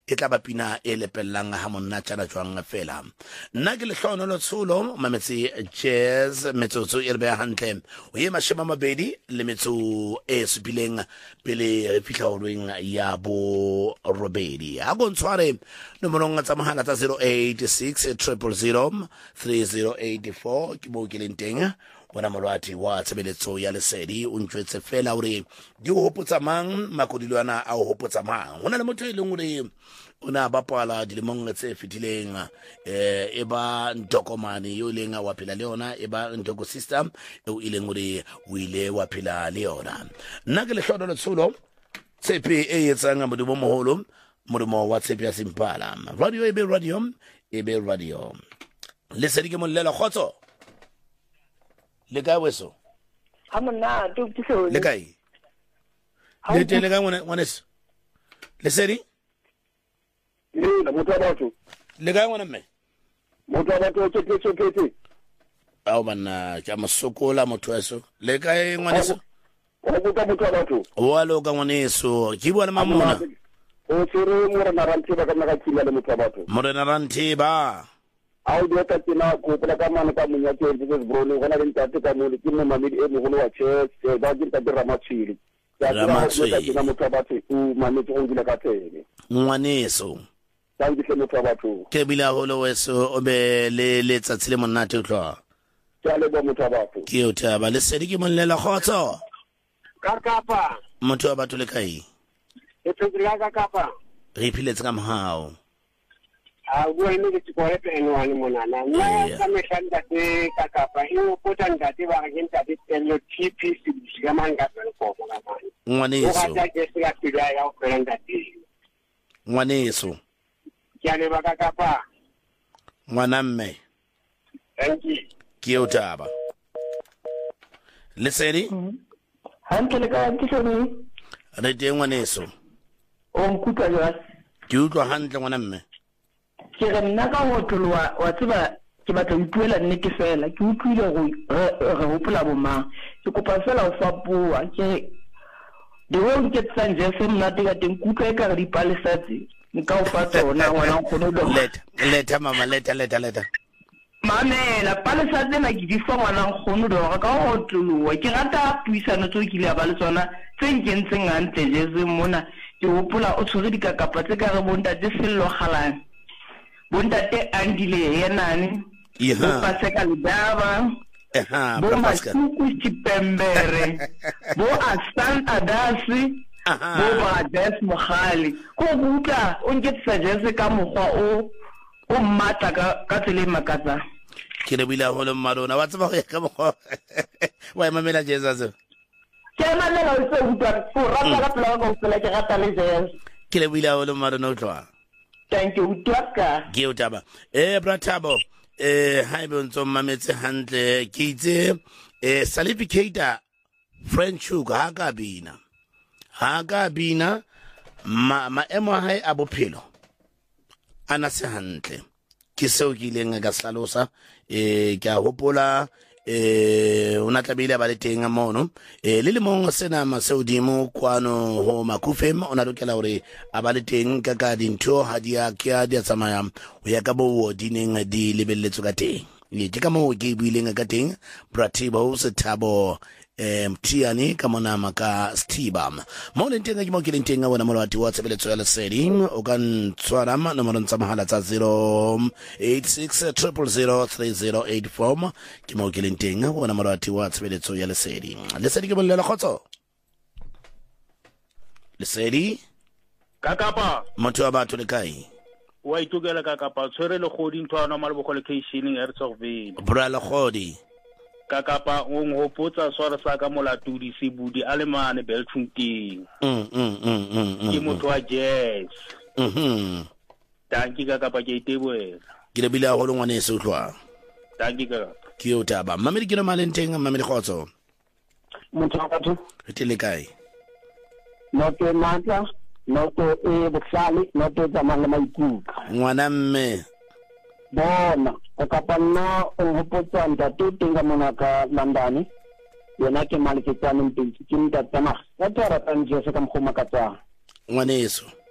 e tla ba pina e lepellang ha monna tjana jwang fela nna ke le hlono lo tsulo mametsi jazz metsotso e re be hantle o ye mashema mabedi le metso e supileng pele re fihla horweng ya bo robedi a go ntshware nomorong tsa mohala tsa 086 000 3084 ke mo ke leng teng bona molwati wa tshebeletso ya lesedi o ntjwetse fela hore di o hopotsa mang makodilwana a o hopotsa mang hona le motho e leng hore ona bapala dilemong tse fetileng e ba ntokomane yo leng wa phela le yona e ba ntoko system e ileng hore o ile wa phela le yona nna ke le hlodo le tshulo tshepe e etsang modimo moholo modimo wa tshepe ya simpala radio ebe radio lesedi ke mollela khotso le kae weso ha monna to tso le kae le tele ka ngwaneso lesedi le motho wa batho le kae ngwana mme motho wa batho ke ao bana ke mosokola motho weso le kae ngwaneso o buka motho wa batho o alo ka ngwaneso ke bona mamona o tsere mo rena rantsiba ka nna ka tsila le motho wa batho mo rena rantsiba a o dieta tsena ko pela ka mane ka monya ke Jesus Brown gona le ntate ka mo le ke mamedi e mogolo wa church ba ke ka dira matshili ya tsena motho wa batho o mamedi o dile ka tsene ngwaneso thank you motho wa batho ke bila holo weso o be le tsatsi le monate o tloa ke le bo motho wa batho ke o thaba le sedi ke mollela khotso ka kapa motho wa batho le kae e tsela ka kapa re philetse ka mohao a bua ne ke tsore pe eno ane monana nna ka mehlanda te ka kapa e o pota ntate ba ga nta te telo TP ga manga tsela ko ga mane ngwaneso o ga ke se ka tira ya o pela ntate ngwaneso ke ale ba ka kapa ngwana mme thank you ke o taba lesedi hantle le ka tsone re teng ngwaneso o mkutlwa jwa ke utlwa hantle ngwana mme ke re nna ka ho tlowa wa tseba ke batla ho ipuela nnete fela ke utlwile go re hopola bo mang ke kopa fela o fapua ke de ho ke tsanje se mnate ka teng kutla e ka re dipalesatsi nka o fa tsona ngwana nkgono do leta mama leta mamela palesatsi na ke di fa ngwana nkgono do ka ho tlowa ke rata puisano tso ke ile ba le tsona tse nkentseng antle jese mona ke hopola o tshwere dikakapa tse ka re bonta tse sello kgalang bontate andile yenani bo paseka lidaba bo masuku Chipembere bo asan adasi bo Bades Mogali ko buka o nketsa jese ka mogwa o mmata ka tsele makatsa ke le bila holo marona wa tsaba go ya ka mogwa wa mamela Jesus ke mamela o se utlwa o rata ka pela go tsela ke rata le Jesus ke le bila holo marona o tloa thank you utlwaka ke o taba bratabo ha ibe ntso mametse hantle ke itse salificator French ha ka bina maemo a hae a bophelo ana se hantle ke seo ke ileng ka slalosa ke a hopola una tlabile ba le teng mono le le mong sena maseudimo kwano ho makufem ona lokela hore a ba le teng ka dintho ha dia ke dia tsamaya ho ya ka bo dineng di lebelletso ka teng ke ka mo ke buileng ka teng Bratibo se thabo mtiani kama nama ka Stiba mo le teng ke mo ke le teng bona molwati wa tshebeletso ya lesedi o ka ntswara nomoro tsa mahala tsa 086 ke mo ke le teng bona molwati wa tshebeletso ya lesedi ke bolela khotso lesedi ka kapa motho wa batho le kae wa itokela ka kapa tshwere le godi ntwana male bo location Hertzogville bra le godi ka kapa o ngopotsa swara sa ka molatudi Sebudi Alemane Beltfontein ke motho wa jazz tanki ka kapa ke iteboela ke le bila go ngwane se utlwa tanki ka ke o taba mamedi ke no malenteng mamedi khotso motho wa batho re le kae noto matla noto e bohlale noto tsamang le maikutlo ngwana mme bona o kapana o hopotsa ntate tenga mona ka London yena ke mali ke tsana mpintsi ke ntate ma wa tsara tanje se ka mkhoma ka tsana ngwaneso